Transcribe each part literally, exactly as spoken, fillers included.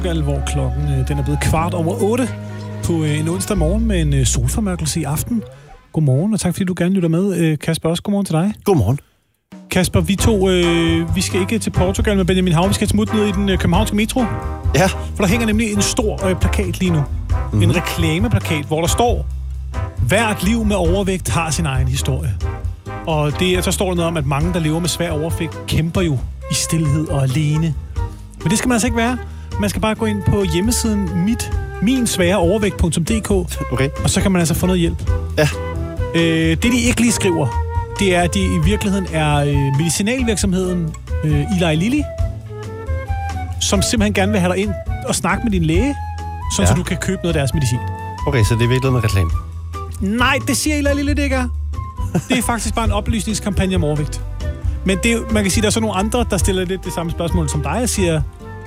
Hvor klokken den er blevet kvart over otte på en onsdag morgen med en solformørkelse i aften. Godmorgen, og tak fordi du gerne lytter med. Kasper, også godmorgen til dig. Godmorgen. Kasper, vi to, øh, vi skal ikke til Portugal med Benjamin Hav, vi skal smutte ned i den øh, københavnske metro. Ja. For der hænger nemlig en stor øh, plakat lige nu. Mm. En reklameplakat, hvor der står: hvert liv med overvægt har sin egen historie. Og det, så står der noget om, at mange, der lever med svær overvægt, kæmper jo i stilhed og alene. Men det skal man altså ikke være. Man skal bare gå ind på hjemmesiden mit, minsværeovervægt punktum d k, okay. Og så kan man altså få noget hjælp. Ja. Øh, det, de ikke lige skriver, det er, at det i virkeligheden er øh, medicinalvirksomheden øh, Eli Lilly, som simpelthen gerne vil have dig ind og snakke med din læge, sådan ja. Så du kan købe noget af deres medicin. Okay, så det er virkelig med reklame? Nej, det siger Eli Lilly, det ikke er. Det er faktisk bare en oplysningskampagne om overvægt. Men det, man kan sige, der er så nogle andre, der stiller lidt det samme spørgsmål som dig, og siger,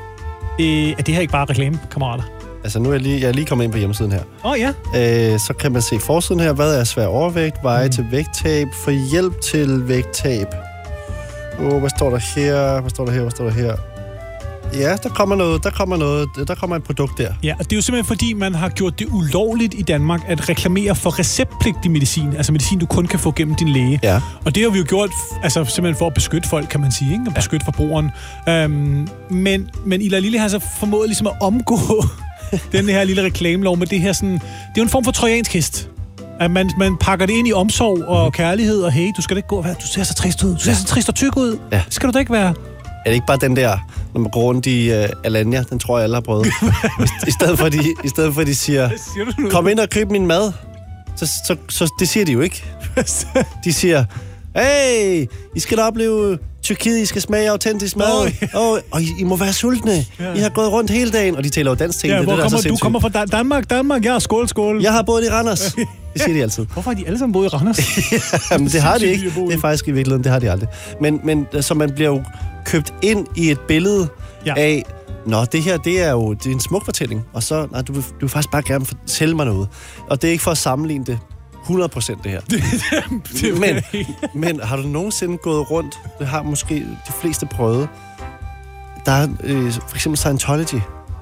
øh, at det her ikke bare er reklame, kammerater. Altså, nu er jeg lige, jeg er lige kommet ind på hjemmesiden her. Åh, oh, ja. Øh, så kan man se forsiden her. Hvad er svær overvægt? Veje mm. til vægttab. Få hjælp til vægttab. Åh, oh, hvad står der her? Hvad står der her? Hvad står der her? Ja, der kommer noget. Der kommer noget. Der kommer et produkt der. Ja, og det er jo simpelthen fordi, man har gjort det ulovligt i Danmark at reklamere for receptpligtig medicin. Altså medicin, du kun kan få gennem din læge. Ja. Og det har vi jo gjort altså simpelthen for at beskytte folk, kan man sige, ikke? Og beskytte ja. forbrugeren. Øhm, men, men Eli Lilly har så formået ligesom at omgå den her lille reklamelov med det her sådan... Det er jo en form for trojansk hest. At man, man pakker det ind i omsorg og kærlighed, og hey, du skal da ikke gå og være... Du ser så trist ud. Du ser ja. så trist og tyk ud. Ja. Det skal du da ikke være. Er det ikke bare den der, når man går rundt i uh, Alanya, den tror jeg alle har prøvet. I stedet for, de, i stedet for, de siger, siger kom ind og køb min mad, så, så, så det siger de jo ikke. De siger, hey, I skal da opleve Tyrkiet, I skal smage autentisk mad. Oh, yeah. oh, og I, I må være sultne. Yeah. I har gået rundt hele dagen, og de taler jo dansk ting. Ja, det, hvor det, kommer, så du kommer fra Danmark, Danmark, ja, skål, skål. Jeg har boet i Randers. Det siger de altid. Hvorfor har de alle sammen boet i Randers? Jamen, det har de ikke. Det er faktisk i virkeligheden, det har de aldrig. Men, men så man bliver jo købt ind i et billede ja. af, nå, det her, det er jo det er en smuk fortælling, og så, nej, du vil, du vil faktisk bare gerne fortælle mig noget. Og det er ikke for at sammenligne det hundrede procent det her. det, det men, men har du nogensinde gået rundt, det har måske de fleste prøvet, der er øh, for eksempel Scientology.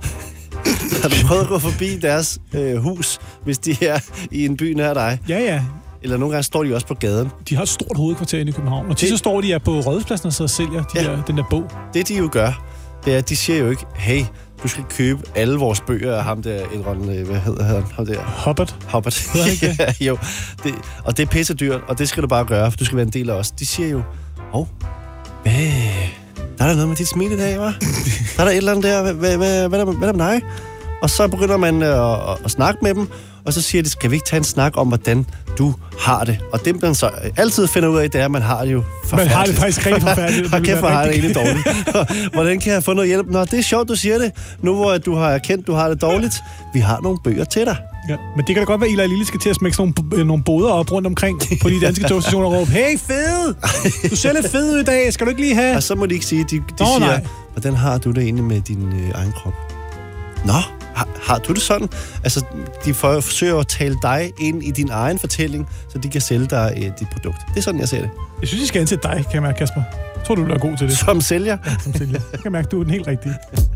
Har du prøvet at gå forbi deres øh, hus, hvis de er i en by nær dig? Ja, ja. Eller nogle gange står de også på gaden. De har et stort hovedkvarter inde i København, og de så står de her på Rådhuspladsen og så sælger de ja. der, den der bog. Det de jo gør, det er, at de siger jo ikke, hey, du skal købe alle vores bøger af ham der, Elrond, hvad hedder han? Ham der? Hobbit. Hobbit. ja, jo. Det, og det er pisse dyrt, og det skal du bare gøre, for du skal være en del af os. De siger jo, åh, oh, hvad? Der er der noget med dit smil i dag, hva'? Der er der et eller andet der, hvad, hvad, hvad, hvad, hvad er der med dig? Og så begynder man at, at, at snakke med dem, og så siger de, skal vi ikke tage en snak om, hvordan du har det? Og det, man så altid finder ud af, det er, at man har det jo forfærdeligt. Man har det faktisk rigtig forfærdeligt. Og kæft, hvor har det egentlig dårligt. Hvordan kan jeg få noget hjælp? Nå, det er sjovt, du siger det. Nu hvor du har erkendt, du har det dårligt. Vi har nogle bøger til dig. Ja, men det kan da godt være, at Eli Lilly skal til at smække sådan nogle, nogle boder op rundt omkring på de danske togstationer og råbe, hey, fed! Du ser lidt fed ud i dag, skal du ikke lige have? Og så må de ikke sige, de, de Nå, siger, nej. hvordan har du det egentlig med din øh, egen krop? Nå, har, har du det sådan? Altså, de for, forsøger at tale dig ind i din egen fortælling, så de kan sælge dig øh, dit produkt. Det er sådan, jeg ser det. Jeg synes, I skal ansætte dig, kan jeg mærke, Kasper. Jeg tror, du bliver god til det. Som sælger? Ja, som sælger. Jeg kan mærke, du er den helt rigtige.